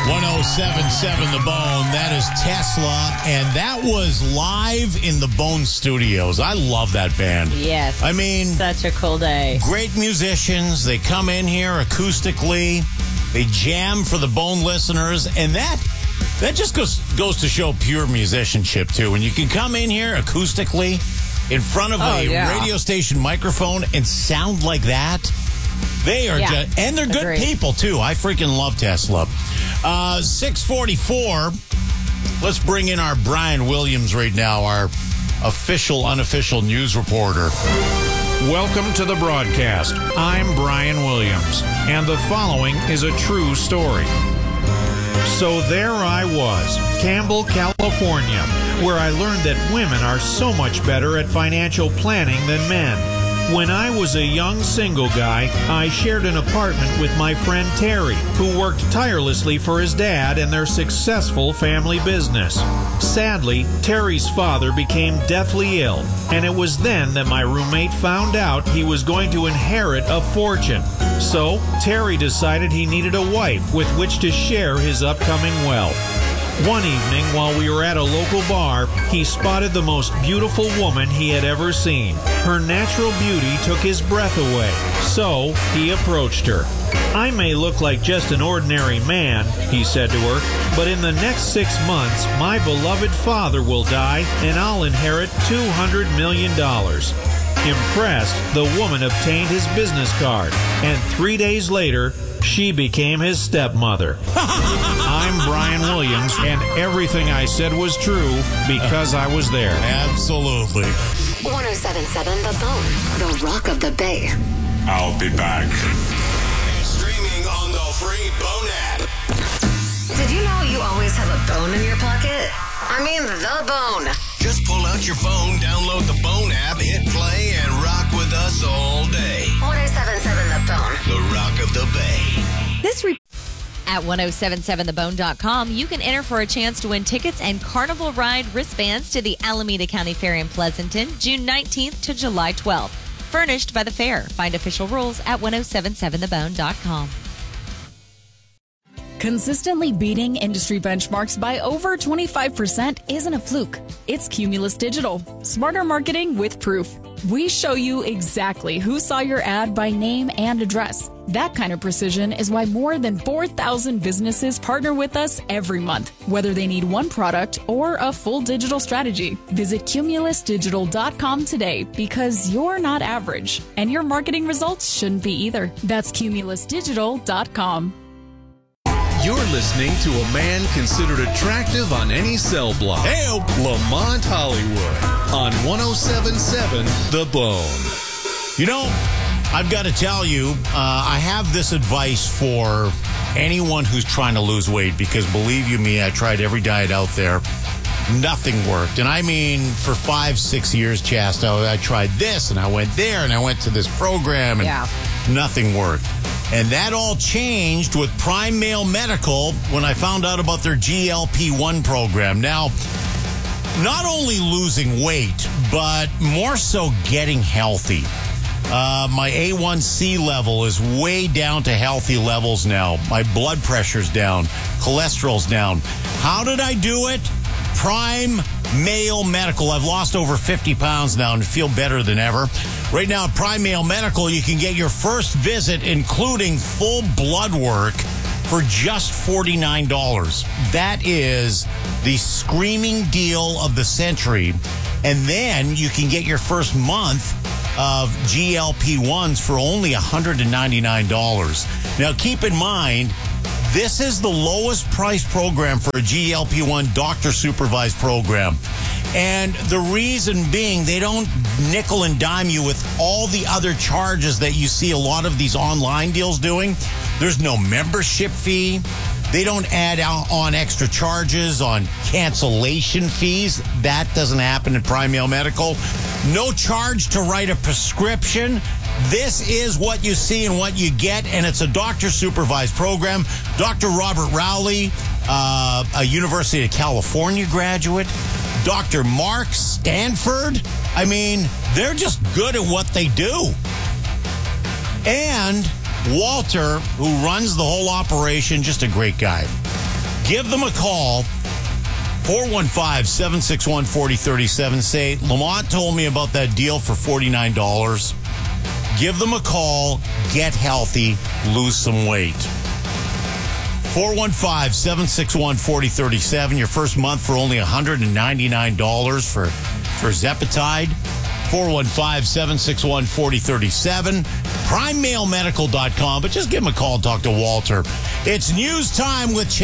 1077 The Bone. That is Tesla, and that was live in the Bone Studios. I love that band. Yes. I mean, such a cool day. Great musicians. They come in here acoustically. They jam for the Bone listeners, and that just goes to show pure musicianship, too. When you can come in here acoustically in front of a radio station microphone and sound like that, they are just, and they're good people, too. I freaking love Tesla. 644. Let's bring in our Brian Williams right now, our official, unofficial news reporter. Welcome to the broadcast. I'm Brian Williams, and the following is a true story. So there I was, Campbell, California, where I learned that women are so much better at financial planning than men. When I was a young single guy, I shared an apartment with my friend Terry, who worked tirelessly for his dad and their successful family business. Sadly, Terry's father became deathly ill, and it was then that my roommate found out he was going to inherit a fortune. So, Terry decided he needed a wife with which to share his upcoming wealth. One evening, while we were at a local bar, he spotted the most beautiful woman he had ever seen. Her natural beauty took his breath away, so he approached her. "I may look like just an ordinary man," he said to her, "but in the next 6 months, my beloved father will die, and I'll inherit $200 million. Impressed, the woman obtained his business card, and 3 days later, she became his stepmother. I'm Brian Williams, and everything I said was true because I was there. Absolutely. 1077 The Bone, the Rock of the Bay. I'll be back. Streaming on the free Bone app. Did you know you always have a bone in your pocket? I mean, the bone. Just pull out your phone, download the Bone app, hit play, and rock with us all day. 1077 The Bone. The Rock of the Bay. At 1077thebone.com, you can enter for a chance to win tickets and Carnival Ride wristbands to the Alameda County Fair in Pleasanton, June 19th to July 12th. Furnished by the fair. Find official rules at 1077thebone.com. Consistently beating industry benchmarks by over 25% isn't a fluke. It's Cumulus Digital. Smarter marketing with proof. We show you exactly who saw your ad by name and address. That kind of precision is why more than 4,000 businesses partner with us every month, whether they need one product or a full digital strategy. Visit cumulusdigital.com today because you're not average, and your marketing results shouldn't be either. That's cumulusdigital.com. You're listening to a man considered attractive on any cell block. Hey-o. Lamont Hollywood on 1077 The Bone. You know, I've got to tell you, I have this advice for anyone who's trying to lose weight because believe you me, I tried every diet out there. Nothing worked. And I mean, for 5-6 years, Chasto, I tried this and I went there and I went to this program and nothing worked. And that all changed with Prime Male Medical when I found out about their GLP-1 program. Now, not only losing weight, but more so getting healthy. My A1C level is way down to healthy levels now. My blood pressure's down. Cholesterol's down. How did I do it? Prime Male Medical. I've lost over 50 pounds now and feel better than ever. Right now at Prime Male Medical, you can get your first visit, including full blood work, for just $49. That is the screaming deal of the century. And then you can get your first month of GLP-1s for only $199. Now, keep in mind, this is the lowest price program for a GLP-1 doctor-supervised program. And the reason being, they don't nickel and dime you with all the other charges that you see a lot of these online deals doing. There's no membership fee. They don't add on extra charges on cancellation fees. That doesn't happen at Prime Male Medical. No charge to write a prescription. This is what you see and what you get, and it's a doctor-supervised program. Dr. Robert Rowley, a University of California graduate. Dr. Mark Stanford. I mean, they're just good at what they do. And Walter, who runs the whole operation, just a great guy. Give them a call. 415-761-4037. Say, Lamont told me about that deal for $49. Give them a call. Get healthy. Lose some weight. 415-761-4037. Your first month for only $199 for Zepatide. 415-761-4037. PrimeMailMedical.com. But just give them a call and talk to Walter. It's news time with